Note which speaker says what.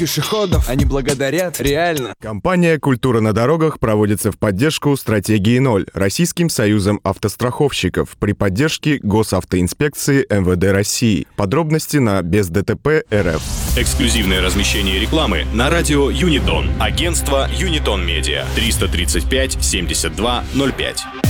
Speaker 1: пешеходов. Они благодарят, реально.
Speaker 2: Компания «Культура на дорогах» проводится в поддержку стратегии 0 Российским союзом автостраховщиков при поддержке Госавтоинспекции МВД России. Подробности на бездтп.рф.
Speaker 3: Эксклюзивное размещение рекламы на радио Юнитон. Агентство Юнитон Медиа. 335 72 05.